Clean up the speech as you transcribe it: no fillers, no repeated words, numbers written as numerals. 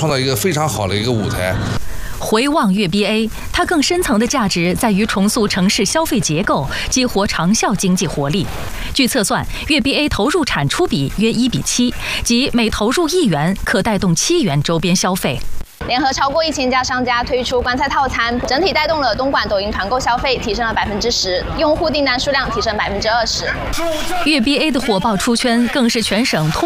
创造一个非常好的一个舞台。 回望粤 BA， 它更深层的价值在于重塑城市消费结构，激活长效经济活力。据测算，粤 BA 投入产出比约1:7，即每投入1元可带动7元周边消费。 联合超过1000家商家推出观菜套餐，整体带动了东莞抖音团购消费提升了10%，用户订单数量提升20%。 粤 BA 的火爆出圈，更是全省